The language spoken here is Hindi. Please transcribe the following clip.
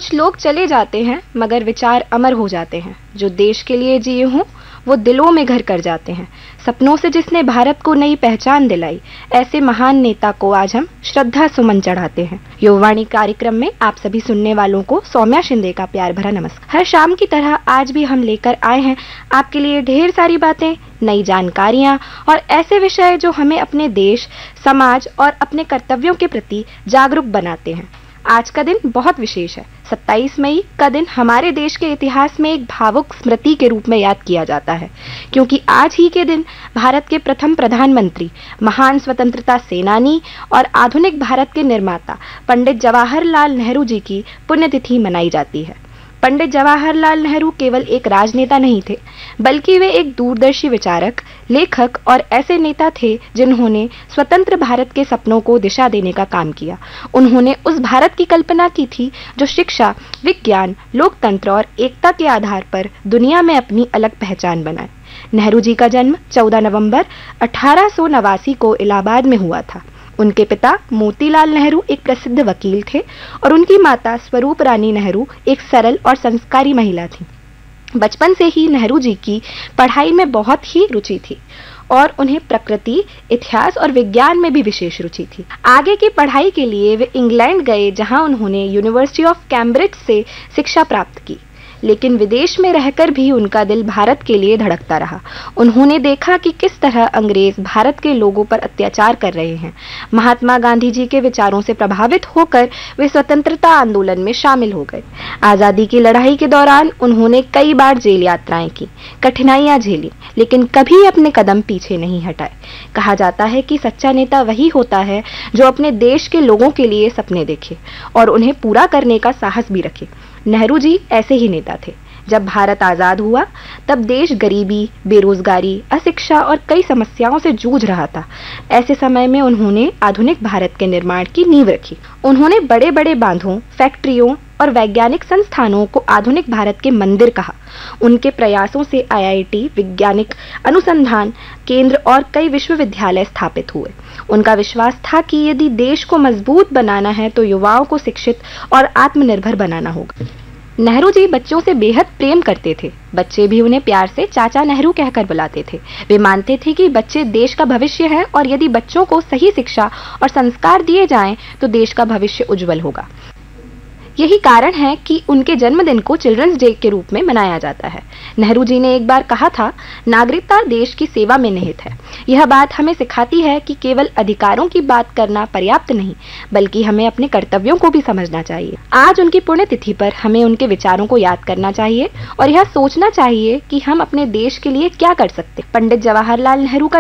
कुछ लोग चले जाते हैं मगर विचार अमर हो जाते हैं। जो देश के लिए जिए हों वो दिलों में घर कर जाते हैं। सपनों से जिसने भारत को नई पहचान दिलाई, ऐसे महान नेता को आज हम श्रद्धा सुमन चढ़ाते हैं। युवावाणी कार्यक्रम में आप सभी सुनने वालों को सौम्या शिंदे का प्यार भरा नमस्कार। हर शाम की तरह आज भी हम लेकर आए हैं आपके लिए ढेर सारी बातें, नई जानकारियां और ऐसे विषय जो हमें अपने देश, समाज और अपने कर्तव्यों के प्रति जागरूक बनाते हैं। आज का दिन बहुत विशेष है। 27 मई का दिन हमारे देश के इतिहास में एक भावुक स्मृति के रूप में याद किया जाता है, क्योंकि आज ही के दिन भारत के प्रथम प्रधानमंत्री, महान स्वतंत्रता सेनानी और आधुनिक भारत के निर्माता पंडित जवाहरलाल नेहरू जी की पुण्यतिथि मनाई जाती है। पंडित जवाहरलाल नेहरू केवल एक राजनेता नहीं थे, बल्कि वे एक दूरदर्शी विचारक, लेखक और ऐसे नेता थे जिन्होंने स्वतंत्र भारत के सपनों को दिशा देने का काम किया। उन्होंने उस भारत की कल्पना की थी जो शिक्षा, विज्ञान, लोकतंत्र और एकता के आधार पर दुनिया में अपनी अलग पहचान बनाए। नेहरू जी का जन्म 14 नवंबर 1889 को इलाहाबाद में हुआ था। उनके पिता मोतीलाल नेहरू एक प्रसिद्ध वकील थे और उनकी माता स्वरूप रानी नेहरू एक सरल और संस्कारी महिला थी। बचपन से ही नेहरू जी की पढ़ाई में बहुत ही रुचि थी और उन्हें प्रकृति, इतिहास और विज्ञान में भी विशेष रुचि थी। आगे की पढ़ाई के लिए वे इंग्लैंड गए, जहां उन्होंने यूनिवर्सिटी ऑफ कैम्ब्रिज से शिक्षा प्राप्त की। लेकिन विदेश में रहकर भी उनका दिल भारत के लिए धड़कता रहा। उन्होंने देखा कि किस तरह अंग्रेज भारत के लोगों पर अत्याचार कर रहे हैं। महात्मा गांधी जी के विचारों से प्रभावित होकर वे स्वतंत्रता आंदोलन में शामिल हो गए। आजादी की लड़ाई के दौरान उन्होंने कई बार जेल यात्राएं की, कठिनाइयां झेली, लेकिन कभी अपने कदम पीछे नहीं हटाए। कहा जाता है कि सच्चा नेता वही होता है जो अपने देश के लोगों के लिए सपने देखे और उन्हें पूरा करने का साहस भी रखे। नेहरू जी ऐसे ही नेता थे। जब भारत आजाद हुआ तब देश गरीबी, बेरोजगारी, अशिक्षा और कई समस्याओं से जूझ रहा था। ऐसे समय में उन्होंने आधुनिक भारत के निर्माण की नींव रखी। उन्होंने बड़े बड़े बांधों, फैक्ट्रियों और वैज्ञानिक संस्थानों को आधुनिक भारत के मंदिर कहा। उनके प्रयासों से IIT, वैज्ञानिक अनुसंधान केंद्र और कई विश्वविद्यालय स्थापित हुए। उनका विश्वास था कि यदि देश को मजबूत बनाना है तो युवाओं को शिक्षित और आत्मनिर्भर बनाना होगा। नेहरू जी बच्चों से बेहद प्रेम करते थे। बच्चे भी उन्हें प्यार से चाचा नेहरू कहकर बुलाते थे। वे मानते थे कि बच्चे देश का भविष्य हैं और यदि बच्चों को सही शिक्षा और संस्कार दिए जाएं तो देश का भविष्य उज्जवल होगा। यही कारण है कि उनके जन्मदिन को चिल्ड्रंस डे के रूप में मनाया जाता है। नेहरू जी ने एक बार कहा था, नागरिकता देश की सेवा में निहित है। यह बात हमें सिखाती है कि केवल अधिकारों की बात करना पर्याप्त नहीं, बल्कि हमें अपने कर्तव्यों को भी समझना चाहिए। आज उनकी पुण्यतिथि पर हमें उनके विचारों को याद करना चाहिए और यह सोचना चाहिए कि हम अपने देश के लिए क्या कर सकते हैं। पंडित जवाहरलाल नेहरू का